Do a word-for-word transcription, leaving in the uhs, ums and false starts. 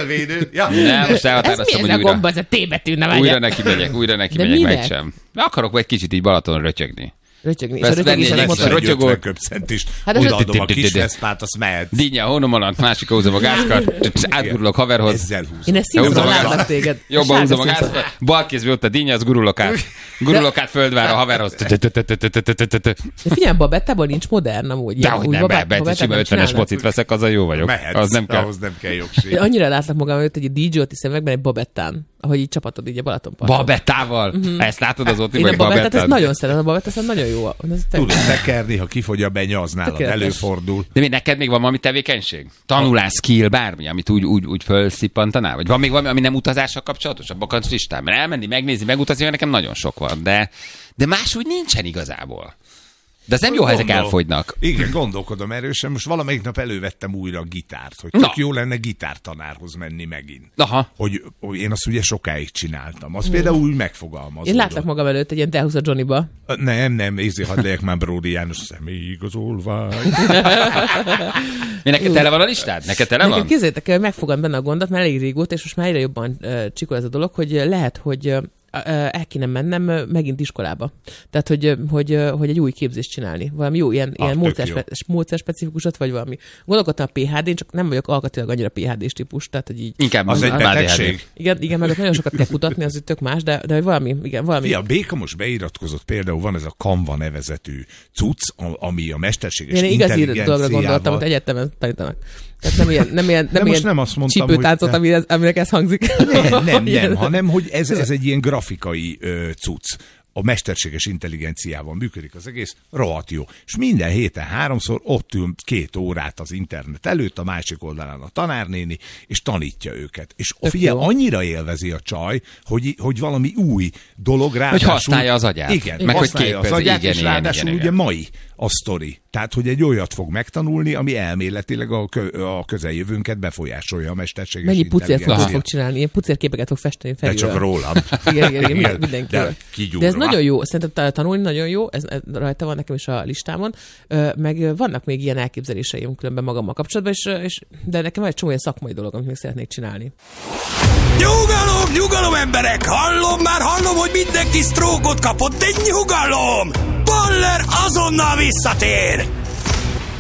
védő. Ja. Nem, most elhatároztam, hogy újra. Gomba, ez a T betű, ne Újra neki megyek, újra neki megyek, meg sem. Akarok egy kicsit így Balaton rötyögni. Rötyögni. Persze, És a rötyögés venni az egy motor. rötyögót. köbcent is. Hát Hát az odaadom a öt- kis veszpát, azt mehet. Dinnye, honomalant, másik húzom a gázkart, átgurulok haverhoz. Ezzel húzom. Én ezt szívesen Húzom a látlak gázt. téged. Jobban húzom a Sárga gázkart. színszal. Bal kézből ott a dinnye, az gurulok át. Gurulok át földvára a haverhoz. De figyelj, Babettából nincs modern amúgy. De hogy nem, be, sima ötvenes mocit veszek, azzal jó vagyok. Mehetsz, Az nem kell. ahhoz nem kell jogsi. Én annyira látlak magam előtt, hogy egy dé jé-ot hiszem meg egy Babettán, ahogy így csapatod így a Balatonparton. Babettával? Ezt látod az ott, Én a vagy Babettát ezt Babettán? nagyon szeretem, a Babettát ezt nagyon jó. Ez tök- Tudod tekerni, ha kifogy a benya, az nálad Tökéletes. előfordul. De mi, neked még van valami tevékenység? Tanulás, skill, bármi, amit úgy, úgy, úgy felszippantanál? Vagy van még valami, ami nem utazással kapcsolatos a bakancs listán? Mert elmenni, megnézni, megutazni, mert nekem nagyon sok van, de, de máshogy nincsen igazából. De ez nem jó, ha ezek Gondol- elfogynak. Igen, gondolkodom erősen. Most valamelyik nap elővettem újra a gitárt, hogy Na. tök jó lenne gitártanárhoz menni megint. Aha. Hogy, hogy én azt ugye sokáig csináltam. Az például úgy megfogalmazódott. Én látlak magam előtt egy ilyen D húsz Johnnyba. Nem, nem, ézé, hadd legyek már Bródi János személyigazolvány. Mi neked tele van a listád? Neked tele Nekem van? képzeljétek el, megfogom benne a gondot, mert elég régóta, és most már egyre jobban uh, csikol ez a dolog, hogy uh, lehet, hogy uh, el kéne mennem uh, megint iskolába. Tehát, hogy, uh, hogy, uh, hogy egy új képzést csinálni. Valami jó, ilyen, Ah, ilyen tök módszer, módszerspecifikusat, vagy valami. Gondolkodtam a pé há dén, csak nem vagyok alkatilag annyira pé há dés típus, tehát, hogy így... Inkább Az egy á dé há dé. betegség. Igen, igen, meg ott nagyon sokat kell kutatni, az itt tök más, de, de hogy valami, igen, valami. Fia, Béka most beiratkozott, például van ez a Canva nevezetű cucc, a- ami a mesterséges Én igazi dologra intelligenciával... gondoltam, hogy egyetemen tanítanak. Tehát nem ilyen, nem ilyen, nem most ilyen nem azt mondtam, csípőtáncot, hogy te- ami ez, aminek ez hangzik. Nem, nem, Ilyen. nem, hanem hogy ez, ez egy ilyen grafikai ö, cucc. A mesterséges intelligenciával működik az egész, rohadt jó. És minden héten háromszor ott ül két órát az internet előtt, a másik oldalán a tanárnéni, és tanítja őket. És Tök figyelj, jó. annyira élvezi a csaj, hogy, hogy valami új dolog ráadásul... használja az agyát. Igen, Meg hogy használja az képezi. agyát, Igen, és igen, ráadásul igen, ugye igen. mai a sztori. Tehát, hogy egy olyat fog megtanulni, ami elméletileg a, kö, a közeljövőnket befolyásolja a mesterséges Mennyi pucérfotót intelligencia. fog csinálni, ilyen pucérképeket fog festeni De felülről. csak rólam. Igen, igen, igen, Igen, mindenkiről. de kigyúrva. De ez nagyon jó, szerintem ta- tanulni nagyon jó, ez ez rajta van nekem is a listámon, Ö, meg ö, vannak még ilyen elképzeléseim különben magammal kapcsolatban, és, ö, és, de nekem van egy csomó ilyen szakmai dolog, amit még szeretnék csinálni. Nyugalom, nyugalom emberek! Hallom, már hallom, hogy mindenki sztrókot kapott, de nyugalom! Baller azonnal visszatér!